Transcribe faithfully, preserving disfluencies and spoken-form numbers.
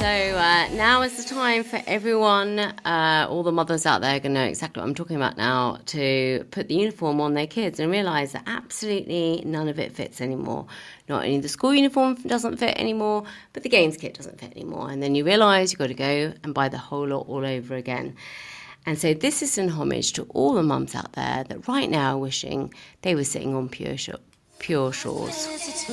So uh, now is the time for everyone, uh, all the mothers out there are going to know exactly what I'm talking about now, to put the uniform on their kids and realise that absolutely none of it fits anymore. Not only the school uniform doesn't fit anymore, but the games kit doesn't fit anymore. And then you realise you've got to go and buy the whole lot all over again. And so this is an homage to all the mums out there that right now are wishing they were sitting on pure, shore, pure shores.